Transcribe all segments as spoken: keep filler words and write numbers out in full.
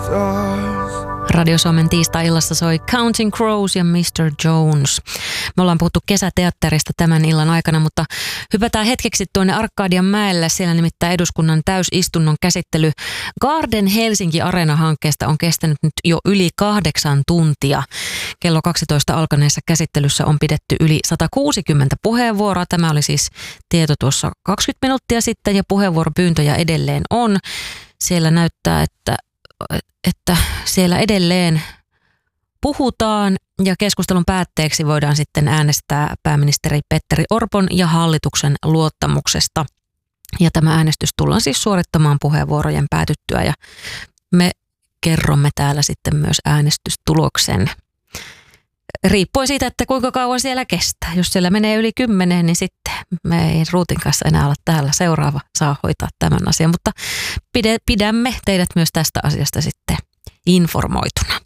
Radio Suomen tiistai-illassa soi Counting Crows ja mister Jones. Me ollaan puhuttu kesäteatterista tämän illan aikana, mutta hypätään hetkeksi tuonne Arkadian mäelle. Siellä nimittäin eduskunnan täysistunnon käsittely Garden Helsinki Areena-hankkeesta on kestänyt nyt jo yli kahdeksan tuntia. Kello kaksitoista alkaneessa käsittelyssä on pidetty yli sata kuusikymmentä puheenvuoroa. Tämä oli siis tieto tuossa kaksikymmentä minuuttia sitten ja puheenvuoropyyntöjä edelleen on. Siellä näyttää, että että siellä edelleen puhutaan ja keskustelun päätteeksi voidaan sitten äänestää pääministeri Petteri Orpon ja hallituksen luottamuksesta. Ja tämä äänestys tullaan siis suorittamaan puheenvuorojen päätyttyä ja me kerromme täällä sitten myös äänestystuloksen. Riippuen siitä, että kuinka kauan siellä kestää. Jos siellä menee yli kymmeneen, niin sitten me ei Ruutin kanssa enää olla täällä. Seuraava saa hoitaa tämän asian, mutta pidämme teidät myös tästä asiasta sitten informoituna.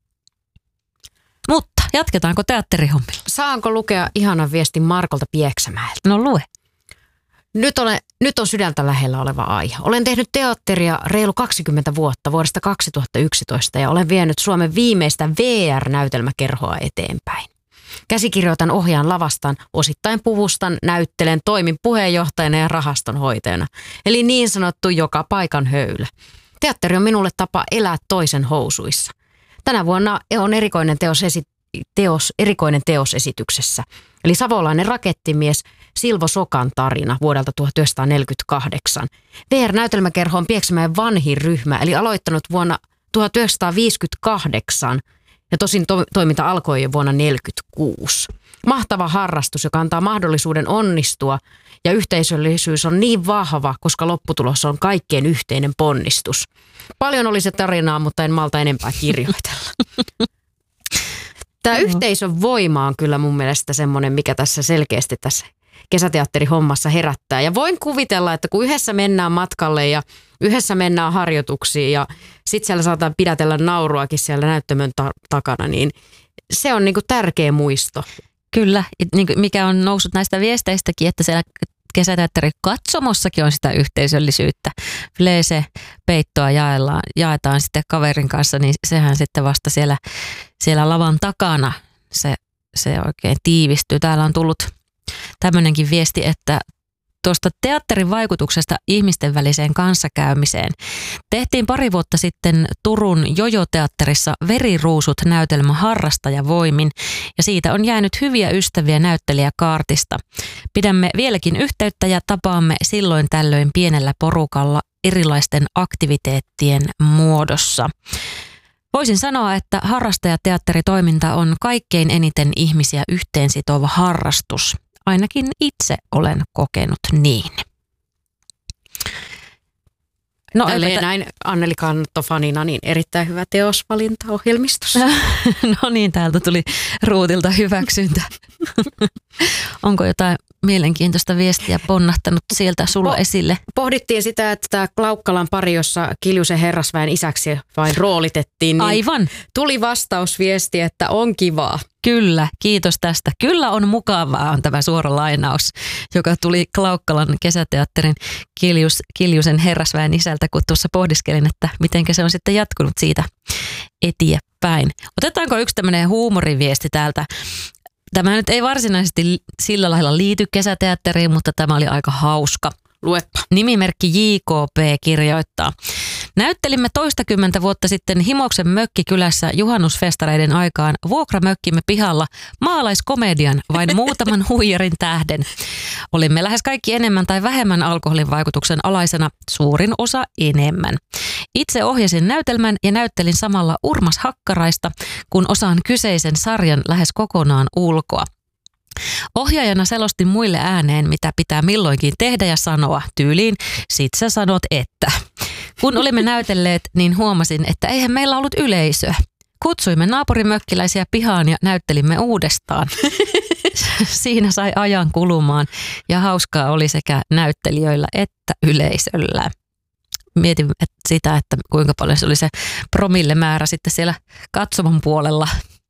Mutta jatketaanko teatterihommilla? Saanko lukea ihanan viestin Markolta Pieksämäeltä? No lue. Nyt, olen, nyt on sydäntä lähellä oleva aihe. Olen tehnyt teatteria reilu kaksikymmentä vuotta vuodesta kaksituhattayksitoista ja olen vienyt Suomen viimeistä V R-näytelmäkerhoa eteenpäin. Käsikirjoitan, ohjaan, lavastan, osittain puvustan, näyttelen, toimin puheenjohtajana ja rahastonhoitajana. Eli niin sanottu joka paikan höylä. Teatteri on minulle tapa elää toisen housuissa. Tänä vuonna on erikoinen teos, esi- teos, erikoinen teos esityksessä. Eli savolainen rakettimies Silvo Sokan tarina vuodelta tuhatyhdeksänsataaneljäkymmentäkahdeksan. V R-näytelmäkerho on Pieksämäen vanhin ryhmä, eli aloittanut vuonna tuhatyhdeksänsataaviisikymmentäkahdeksan ja tosin to- toiminta alkoi jo vuonna tuhatyhdeksänsataaneljäkymmentäkuusi. Mahtava harrastus, joka antaa mahdollisuuden onnistua ja yhteisöllisyys on niin vahva, koska lopputulos on kaikkien yhteinen ponnistus. Paljon oli se tarinaa, mutta en malta enempää kirjoitella. Tämä yhteisön voima on kyllä mun mielestä semmoinen, mikä tässä selkeästi tässä kesäteatterihommassa herättää. Ja voin kuvitella, että kun yhdessä mennään matkalle ja yhdessä mennään harjoituksiin ja sitten siellä saadaan pidätellä nauruakin siellä näyttämön ta- takana, niin se on niinku tärkeä muisto. Kyllä, mikä on noussut näistä viesteistäkin, että siellä kesäteatterikatsomossakin on sitä yhteisöllisyyttä. Fleese peittoa jaellaan, jaetaan sitten kaverin kanssa, niin sehän sitten vasta siellä, siellä lavan takana se, se oikein tiivistyy. Täällä on tullut tämmöinenkin viesti, että tuosta teatterin vaikutuksesta ihmisten väliseen kanssakäymiseen. Tehtiin pari vuotta sitten Turun Jojo-teatterissa Veriruusut -näytelmä harrastajavoimin ja siitä on jäänyt hyviä ystäviä näyttelijäkaartista. Pidämme vieläkin yhteyttä ja tapaamme silloin tällöin pienellä porukalla erilaisten aktiviteettien muodossa. Voisin sanoa, että harrastajateatteritoiminta on kaikkein eniten ihmisiä yhteensitova harrastus. Ainakin itse olen kokenut niin. No Tälleen näin Anneli Kanto-fanina, niin erittäin hyvä teosvalinta ohjelmistossa. No niin, täältä tuli Ruutilta hyväksyntä. Onko jotain mielenkiintoista viestiä ponnahtanut sieltä sulla po- esille? Pohdittiin sitä, että tämä Klaukkalan pari, jossa Kiljusen herrasväen isäksi vain roolitettiin, niin aivan. Tuli vastausviesti, että on kivaa. Kyllä, kiitos tästä. Kyllä on mukavaa, on tämä suora lainaus, joka tuli Klaukkalan kesäteatterin Kiljus, Kiljusen herrasväen isältä, kun tuossa pohdiskelin, että miten se on sitten jatkunut siitä eteenpäin. Otetaanko yksi tämmöinen huumoriviesti täältä? Tämä nyt ei varsinaisesti sillä lailla liity kesäteatteriin, mutta tämä oli aika hauska. Luepa. Nimimerkki J K P kirjoittaa. Näyttelimme toistakymmentä vuotta sitten Himoksen mökkikylässä juhannusfestareiden aikaan vuokramökkimme pihalla maalaiskomedian vain muutaman huijarin tähden. Olimme lähes kaikki enemmän tai vähemmän alkoholin vaikutuksen alaisena, suurin osa enemmän. Itse ohjasin näytelmän ja näyttelin samalla Urmas Hakkaraista, kun osaan kyseisen sarjan lähes kokonaan ulkoa. Ohjaajana selostin muille ääneen, mitä pitää milloinkin tehdä ja sanoa, tyyliin, sit sä sanot että. Kun olimme näytelleet, niin huomasin, että eihän meillä ollut yleisöä. Kutsuimme naapurimökkiläisiä pihaan ja näyttelimme uudestaan. Siinä sai ajan kulumaan ja hauskaa oli sekä näyttelijöillä että yleisöllä. Mietin että sitä, että kuinka paljon se oli se promillemäärä sitten siellä katsomon puolella.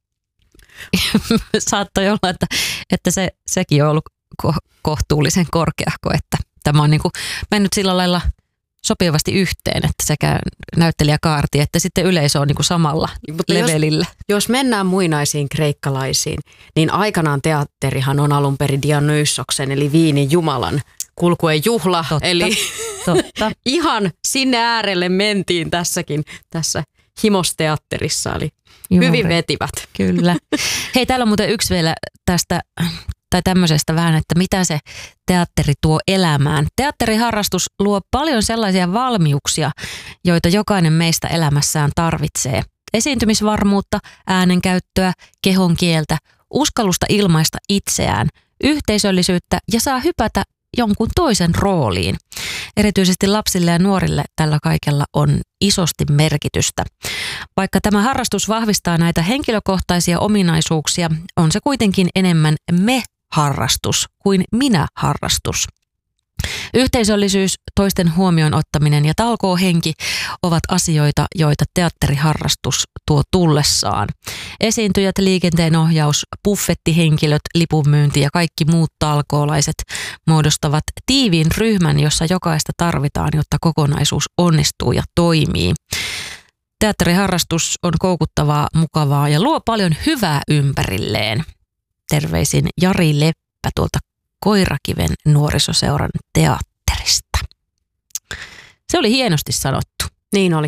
Saattoi olla, että, että se, sekin on ollut ko- kohtuullisen korkeahko, että tämä on niin kuin mennyt sillä lailla sopivasti yhteen, että sekä näyttelijäkaarti että sitten yleisö on niin kuin samalla Mutta levelillä. Jos, jos mennään muinaisiin kreikkalaisiin, niin aikanaan teatterihan on alun perin Dionysoksen eli Viinin jumalan kulkuen juhla. Totta, eli totta. ihan sinne äärelle mentiin tässäkin, tässä himosteatterissa, eli Juuri. Hyvin vetivät. Kyllä. Hei, täällä on muuten yksi vielä tästä tai tämmöisestä vähän, että mitä se teatteri tuo elämään. Teatteriharrastus luo paljon sellaisia valmiuksia, joita jokainen meistä elämässään tarvitsee. Esiintymisvarmuutta, äänenkäyttöä, kehon kieltä, uskallusta ilmaista itseään, yhteisöllisyyttä ja saa hypätä jonkun toisen rooliin. Erityisesti lapsille ja nuorille tällä kaikella on isosti merkitystä. Vaikka tämä harrastus vahvistaa näitä henkilökohtaisia ominaisuuksia, on se kuitenkin enemmän me-harrastus kuin minä-harrastus. Yhteisöllisyys, toisten huomioon ottaminen ja talkoohenki ovat asioita, joita teatteriharrastus tuo tullessaan. Esiintyjät, liikenteenohjaus, buffettihenkilöt, lipunmyynti ja kaikki muut talkoolaiset muodostavat tiiviin ryhmän, jossa jokaista tarvitaan, jotta kokonaisuus onnistuu ja toimii. Teatteriharrastus on koukuttavaa, mukavaa ja luo paljon hyvää ympärilleen. Terveisin Jari Leppä tuolta Koirakiven nuorisoseuran teatterista. Se oli hienosti sanottu. Niin oli.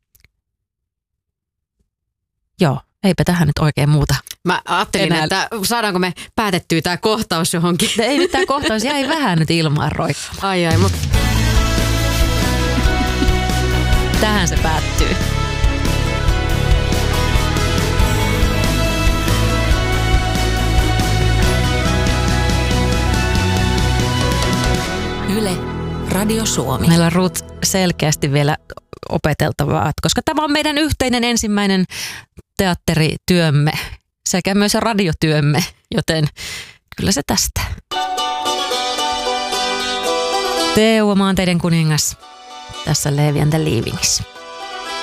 Joo, eipä tähän nyt oikein muuta. Mä ajattelin, enää. Että saadaanko me päätettyä tämä kohtaus johonkin. Ei nyt tämä kohtaus jäi vähän nyt ilmaan roikkamaan. Ai ai, mutta tähän se päättyy. Yle, Radio Suomi. Meillä on Ruth selkeästi vielä opeteltavaa, koska tämä on meidän yhteinen ensimmäinen teatterityömme sekä myös radiotyömme, joten kyllä se tästä. Teuvo Maanteiden kuningas tässä Leevi and the Leavings.